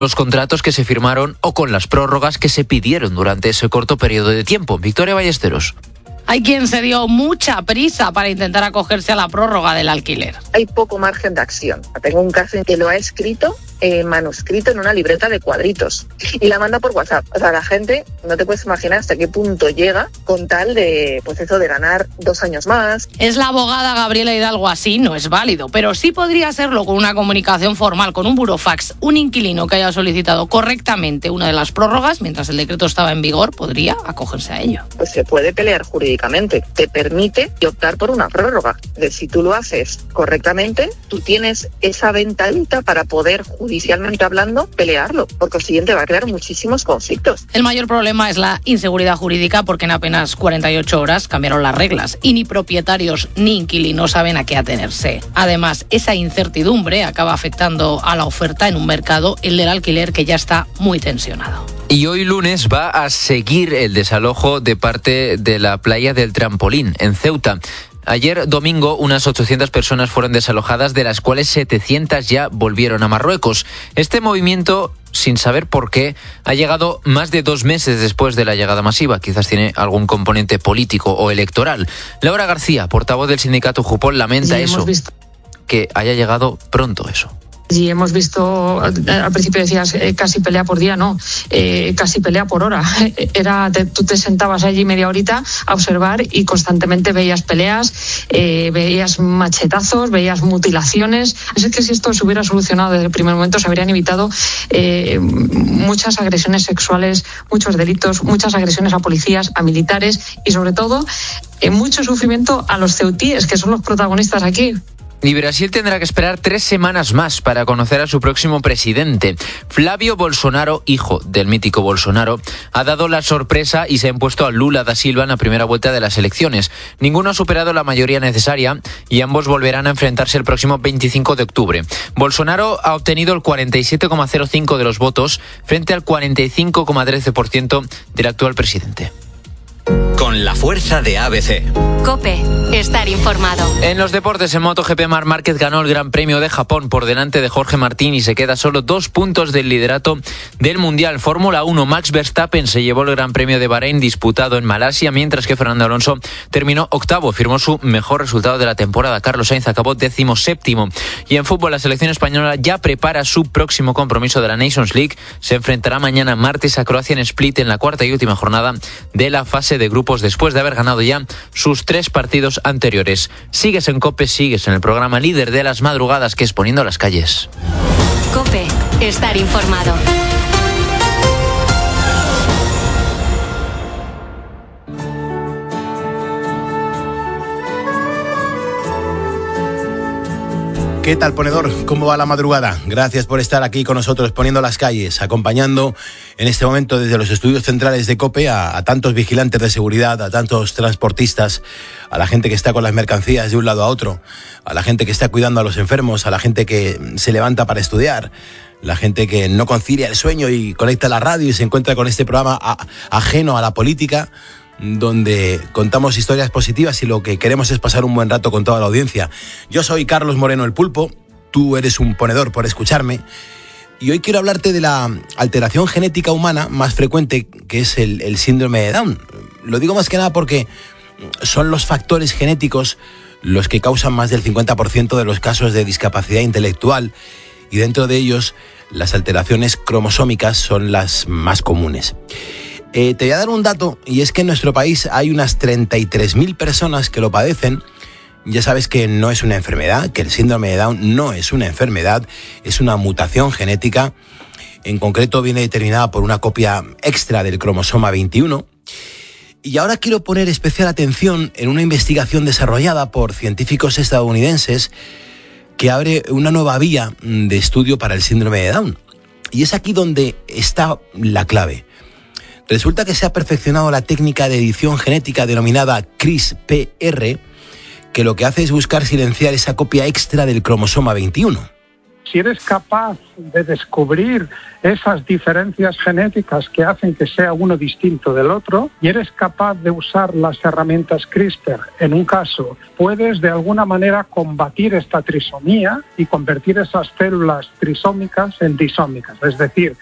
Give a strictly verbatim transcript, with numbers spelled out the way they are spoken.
los contratos que se firmaron o con las prórrogas que se pidieron durante ese corto periodo de tiempo. Victoria Ballesteros. Hay quien se dio mucha prisa para intentar acogerse a la prórroga del alquiler. Hay poco margen de acción. Tengo un caso en que lo ha escrito eh, manuscrito en una libreta de cuadritos y la manda por WhatsApp. O sea, la gente no te puedes imaginar hasta qué punto llega con tal de, pues eso, de ganar dos años más. Es la abogada Gabriela Hidalgo, así no es válido, pero sí podría serlo con una comunicación formal, con un burofax. Un inquilino que haya solicitado correctamente una de las prórrogas mientras el decreto estaba en vigor podría acogerse a ello. Pues se puede pelear jurídicamente. Te permite optar por una prórroga. De si tú lo haces correctamente, tú tienes esa ventanita para poder judicialmente hablando pelearlo. Por consiguiente va a crear muchísimos conflictos. El mayor problema es la inseguridad jurídica porque en apenas cuarenta y ocho horas cambiaron las reglas y ni propietarios ni inquilinos saben a qué atenerse. Además, esa incertidumbre acaba afectando a la oferta en un mercado, el del alquiler, que ya está muy tensionado. Y hoy lunes va a seguir el desalojo de parte de la playa del Trampolín, en Ceuta. Ayer domingo unas ochocientas personas fueron desalojadas, de las cuales setecientas ya volvieron a Marruecos. Este movimiento, sin saber por qué, ha llegado más de dos meses después de la llegada masiva. Quizás tiene algún componente político o electoral. Laura García, portavoz del sindicato Jupol, lamenta sí, eso, visto... que haya llegado pronto eso. Y hemos visto, al principio decías eh, casi pelea por día, no, eh, casi pelea por hora. Era, te, tú te sentabas allí media horita a observar y constantemente veías peleas, eh, veías machetazos, veías mutilaciones. Así que si esto se hubiera solucionado desde el primer momento, se habrían evitado eh, muchas agresiones sexuales, muchos delitos, muchas agresiones a policías, a militares y sobre todo eh, mucho sufrimiento a los ceutíes, que son los protagonistas aquí. Y Brasil tendrá que esperar tres semanas más para conocer a su próximo presidente. Flávio Bolsonaro, hijo del mítico Bolsonaro, ha dado la sorpresa y se ha impuesto a Lula da Silva en la primera vuelta de las elecciones. Ninguno ha superado la mayoría necesaria y ambos volverán a enfrentarse el próximo veinticinco de octubre. Bolsonaro ha obtenido el cuarenta y siete coma cero cinco por ciento de los votos frente al cuarenta y cinco coma trece por ciento del actual presidente. Con la fuerza de A B C. COPE, estar informado. En los deportes, en MotoGP, Marc Márquez ganó el Gran Premio de Japón por delante de Jorge Martín y se queda solo dos puntos del liderato del Mundial. Fórmula uno, Max Verstappen se llevó el Gran Premio de Bahrein disputado en Malasia, mientras que Fernando Alonso terminó octavo, firmó su mejor resultado de la temporada. Carlos Sainz acabó décimo séptimo. Y en fútbol, la selección española ya prepara su próximo compromiso de la Nations League. Se enfrentará mañana martes a Croacia en Split en la cuarta y última jornada de la fase de grupos, después de haber ganado ya sus tres partidos anteriores. Sigues en COPE, sigues en el programa líder de las madrugadas, que es Poniendo las Calles. COPE, estar informado. ¿Qué tal, ponedor? ¿Cómo va la madrugada? Gracias por estar aquí con nosotros, Poniendo las Calles, acompañando en este momento desde los estudios centrales de COPE a, a tantos vigilantes de seguridad, a tantos transportistas, a la gente que está con las mercancías de un lado a otro, a la gente que está cuidando a los enfermos, a la gente que se levanta para estudiar, la gente que no concilia el sueño y conecta la radio y se encuentra con este programa a, ajeno a la política, donde contamos historias positivas y lo que queremos es pasar un buen rato con toda la audiencia. Yo soy Carlos Moreno el Pulpo, tú eres un ponedor por escucharme, y hoy quiero hablarte de la alteración genética humana más frecuente, que es el, el síndrome de Down. Lo digo más que nada porque son los factores genéticos los que causan más del cincuenta por ciento de los casos de discapacidad intelectual, y dentro de ellos las alteraciones cromosómicas son las más comunes. Eh, te voy a dar un dato, y es que en nuestro país hay unas treinta y tres mil personas que lo padecen. Ya sabes que no es una enfermedad, que el síndrome de Down no es una enfermedad, es una mutación genética. En concreto viene determinada por una copia extra del cromosoma veintiuno. Y ahora quiero poner especial atención en una investigación desarrollada por científicos estadounidenses que abre una nueva vía de estudio para el síndrome de Down. Y es aquí donde está la clave. Resulta que se ha perfeccionado la técnica de edición genética denominada CRISPR, que lo que hace es buscar silenciar esa copia extra del cromosoma veintiuno. Si eres capaz de descubrir esas diferencias genéticas que hacen que sea uno distinto del otro y eres capaz de usar las herramientas CRISPR en un caso, puedes de alguna manera combatir esta trisomía y convertir esas células trisómicas en disómicas. Es decir,